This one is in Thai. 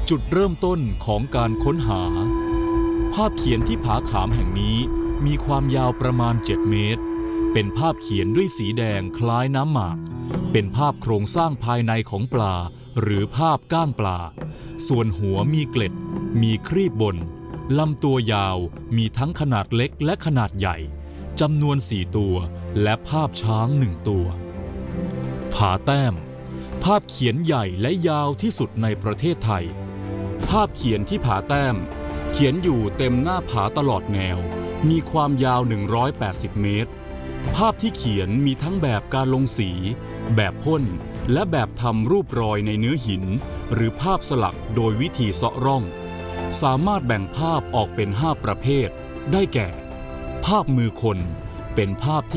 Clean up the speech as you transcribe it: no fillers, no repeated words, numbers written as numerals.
จุดเริ่มต้นของการค้นหาภาพเขียนที่ผาขามแห่งนี้มีความยาวประมาณ7 เมตรเป็นภาพเขียนด้วยสีแดงคล้ายน้ำหมากเป็นภาพโครงสร้างภายในของปลาหรือภาพก้างปลาส่วนหัวมีเกล็ดมีครีบบนลำตัวยาวมีทั้งขนาดเล็กและขนาดใหญ่จำนวน4 ตัวและภาพช้าง1 ตัวผาแต้มภาพเขียนใหญ่และยาวที่สุดในประเทศไทยภาพเขียนที่ผาแต้มเขียนอยู่เต็มหน้าผาตลอดแนวมีความยาว180 เมตรภาพที่เขียนมีทั้งแบบการลงสีแบบพ่นและแบบทำรูปรอยในเนื้อหินหรือภาพสลักโดยวิธีเซาะร่องสามารถแบ่งภาพออกเป็น5 ประเภทได้แก่ภาพมือคนเป็นภาพที่